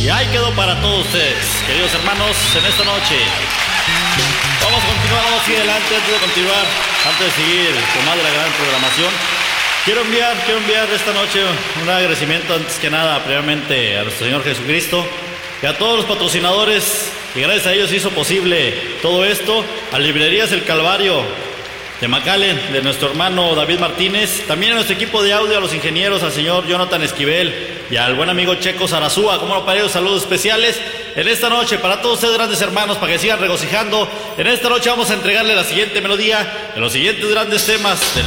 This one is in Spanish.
Y ahí quedó para todos ustedes, queridos hermanos, en esta noche. Vamos a continuar, vamos a seguir adelante. Antes de seguir con más de la gran programación, quiero enviar esta noche un agradecimiento antes que nada, primeramente a nuestro Señor Jesucristo y a todos los patrocinadores, que gracias a ellos hizo posible todo esto, a Librerías El Calvario de McAllen, de nuestro hermano David Martínez, también a nuestro equipo de audio, a los ingenieros, al señor Jonathan Esquivel y al buen amigo Checo Zarazúa. Como no, para ellos saludos especiales en esta noche para todos ustedes, grandes hermanos, para que sigan regocijando. En esta noche vamos a entregarle la siguiente melodía de los siguientes grandes temas de